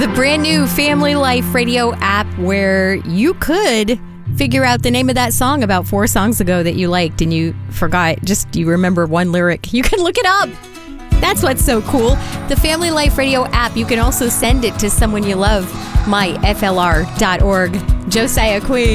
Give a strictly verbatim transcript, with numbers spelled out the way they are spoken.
The brand new Family Life Radio app where you could figure out the name of that song about four songs ago that you liked and you forgot. Just you remember one lyric. You can look it up. That's what's so cool. The Family Life Radio app, you can also send it to someone you love. my F L R dot org. Josiah Queen.